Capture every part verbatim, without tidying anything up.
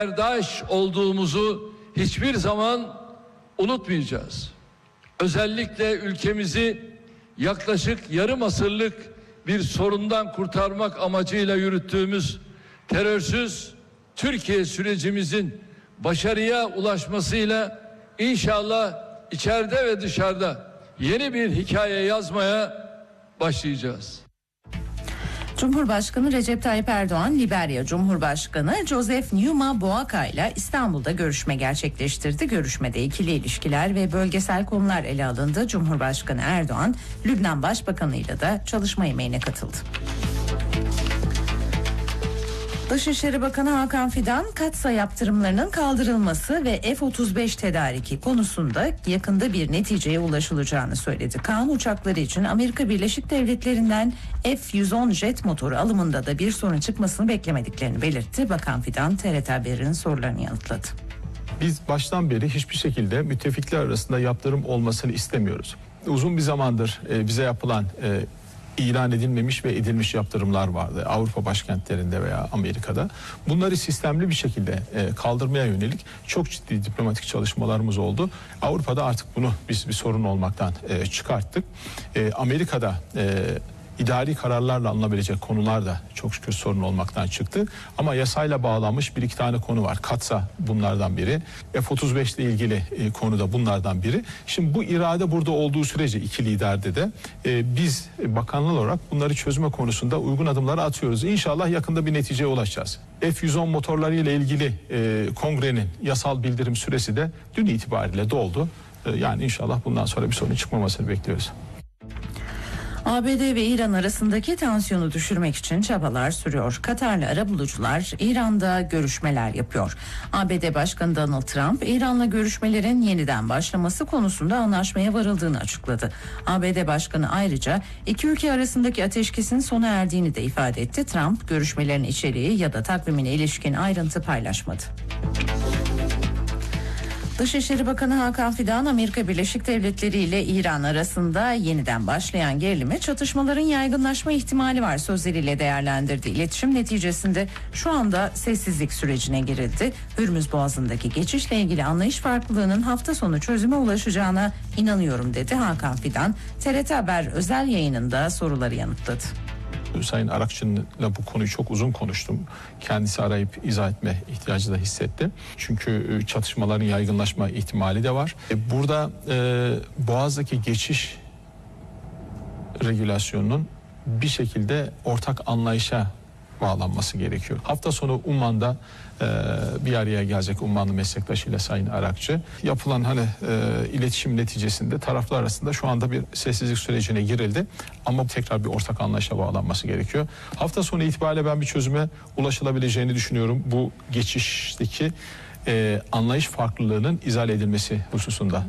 Erdaş olduğumuzu hiçbir zaman unutmayacağız. Özellikle ülkemizi yaklaşık yarım asırlık bir sorundan kurtarmak amacıyla yürüttüğümüz terörsüz Türkiye sürecimizin başarıya ulaşmasıyla inşallah içeride ve dışarıda yeni bir hikaye yazmaya başlayacağız. Cumhurbaşkanı Recep Tayyip Erdoğan, Liberya Cumhurbaşkanı Joseph Numa Boakai ile İstanbul'da görüşme gerçekleştirdi. Görüşmede ikili ilişkiler ve bölgesel konular ele alındı. Cumhurbaşkanı Erdoğan, Lübnan Başbakanı ile de çalışma yemeğine katıldı. Dışişleri Bakanı Hakan Fidan, Katsa yaptırımlarının kaldırılması ve F otuz beş tedariki konusunda yakında bir neticeye ulaşılacağını söyledi. Kaan uçakları için Amerika Birleşik Devletleri'nden F yüz on jet motoru alımında da bir sorun çıkmasını beklemediklerini belirtti. Bakan Fidan, T R T Haber'in sorularını yanıtladı. Biz baştan beri hiçbir şekilde müttefikler arasında yaptırım olmasını istemiyoruz. Uzun bir zamandır e, bize yapılan e, ilan edilmemiş ve edilmiş yaptırımlar vardı Avrupa başkentlerinde veya Amerika'da. Bunları sistemli bir şekilde e, kaldırmaya yönelik çok ciddi diplomatik çalışmalarımız oldu. Avrupa'da artık bunu biz bir sorun olmaktan e, çıkarttık. E, Amerika'da e, idari kararlarla alınabilecek konular da çok şükür sorun olmaktan çıktı. Ama yasayla bağlanmış bir iki tane konu var. Katsa bunlardan biri. F otuz beş ile ilgili e, konu da bunlardan biri. Şimdi bu irade burada olduğu sürece iki liderde de e, biz bakanlar olarak bunları çözme konusunda uygun adımları atıyoruz. İnşallah yakında bir neticeye ulaşacağız. F yüz on motorları ile ilgili e, kongrenin yasal bildirim süresi de dün itibariyle doldu. E, yani inşallah bundan sonra bir sorun çıkmamasını bekliyoruz. A B D ve İran arasındaki tansiyonu düşürmek için çabalar sürüyor. Katarlı arabulucular İran'da görüşmeler yapıyor. A B D Başkanı Donald Trump, İran'la görüşmelerin yeniden başlaması konusunda anlaşmaya varıldığını açıkladı. A B D Başkanı ayrıca iki ülke arasındaki ateşkesin sona erdiğini de ifade etti. Trump, görüşmelerin içeriği ya da takvimine ilişkin ayrıntı paylaşmadı. Dışişleri Bakanı Hakan Fidan, Amerika Birleşik Devletleri ile İran arasında yeniden başlayan gerilimi çatışmaların yaygınlaşma ihtimali var sözleriyle değerlendirdi. İletişim neticesinde şu anda sessizlik sürecine girildi. Hürmüz Boğazı'ndaki geçişle ilgili anlayış farklılığının hafta sonu çözüme ulaşacağına inanıyorum dedi Hakan Fidan. T R T Haber özel yayınında soruları yanıtladı. Sayın Arakçı'yla bu konuyu çok uzun konuştum. Kendisi arayıp izah etme ihtiyacı da hissetti. Çünkü çatışmaların yaygınlaşma ihtimali de var. Burada e, Boğaz'daki geçiş regülasyonunun bir şekilde ortak anlayışa bağlanması gerekiyor. Hafta sonu Umman'da e, bir araya gelecek Ummanlı meslektaşıyla Sayın Arakçı. Yapılan hani e, iletişim neticesinde taraflar arasında şu anda bir sessizlik sürecine girildi. Ama tekrar bir ortak anlayışa bağlanması gerekiyor. Hafta sonu itibariyle ben bir çözüme ulaşılabileceğini düşünüyorum. Bu geçişteki e, anlayış farklılığının izale edilmesi hususunda.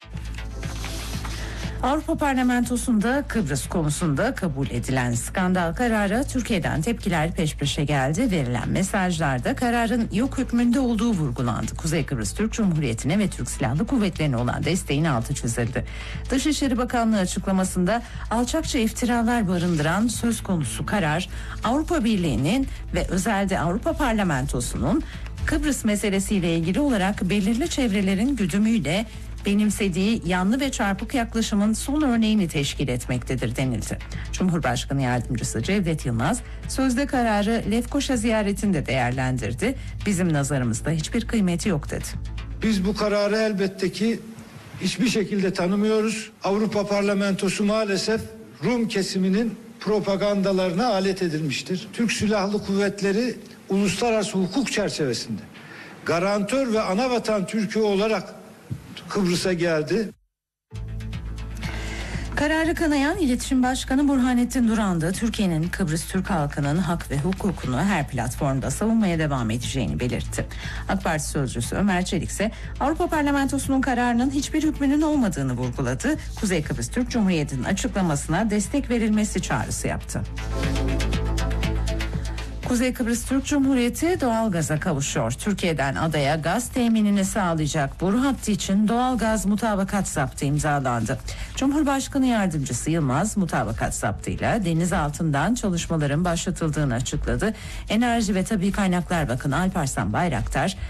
Avrupa Parlamentosu'nda Kıbrıs konusunda kabul edilen skandal karara Türkiye'den tepkiler peş peşe geldi. Verilen mesajlarda kararın yok hükmünde olduğu vurgulandı. Kuzey Kıbrıs Türk Cumhuriyeti'ne ve Türk Silahlı Kuvvetleri'ne olan desteğin altı çizildi. Dışişleri Bakanlığı açıklamasında alçakça iftiralar barındıran söz konusu karar Avrupa Birliği'nin ve özelde Avrupa Parlamentosu'nun Kıbrıs meselesiyle ilgili olarak belirli çevrelerin güdümüyle benimsediği yanlı ve çarpık yaklaşımın son örneğini teşkil etmektedir denildi. Cumhurbaşkanı Yardımcısı Cevdet Yılmaz sözde kararı Lefkoşa ziyaretinde değerlendirdi. Bizim nazarımızda hiçbir kıymeti yok dedi. Biz bu kararı elbette ki hiçbir şekilde tanımıyoruz. Avrupa Parlamentosu maalesef Rum kesiminin propagandalarına alet edilmiştir. Türk Silahlı Kuvvetleri uluslararası hukuk çerçevesinde garantör ve anavatan Türkiye olarak Kıbrıs'a geldi. Kararı kınayan İletişim Başkanı Burhanettin Duran da Türkiye'nin Kıbrıs Türk halkının hak ve hukukunu her platformda savunmaya devam edeceğini belirtti. AK Parti sözcüsü Ömer Çelik ise Avrupa Parlamentosu'nun kararının hiçbir hükmünün olmadığını vurguladı. Kuzey Kıbrıs Türk Cumhuriyeti'nin açıklamasına destek verilmesi çağrısı yaptı. Kuzey Kıbrıs Türk Cumhuriyeti doğalgaza kavuşuyor. Türkiye'den adaya gaz teminini sağlayacak boru hattı için doğalgaz mutabakat zaptı imzalandı. Cumhurbaşkanı Yardımcısı Yılmaz mutabakat zaptıyla deniz altından çalışmaların başlatıldığını açıkladı. Enerji ve Tabii Kaynaklar Bakanı Alparslan Bayraktar